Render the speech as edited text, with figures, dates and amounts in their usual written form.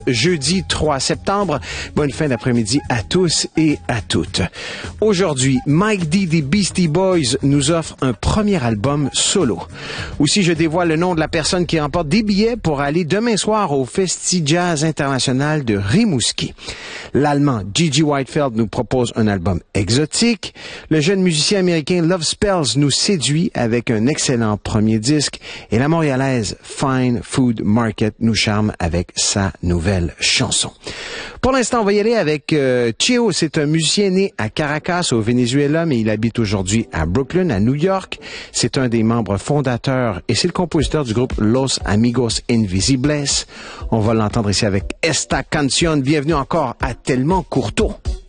jeudi 3 septembre. Bonne fin d'après-midi à tous et à toutes. Aujourd'hui, Mike D des Beastie Boys nous offre un premier album solo. Aussi, je dévoile le nom de la personne qui remporte des billets pour aller demain soir au Festi Jazz International de Rimouski. L'Allemand Gigi Whitefeld nous propose un album exotique. Le jeune musicien américain Love Spells nous séduit avec un excellent premier disque. Et la Montréalaise Fine Food Market nous charme avec sa nouvelle chanson. Pour l'instant, on va y aller avec Cheo. C'est un musicien né à Caracas, au Venezuela, mais il habite aujourd'hui à Brooklyn, à New York. C'est un des membres fondateurs et c'est le compositeur du groupe Los Amigos Invisibles. On va l'entendre ici avec Esta Canción. Bienvenue encore à Tellement Courto.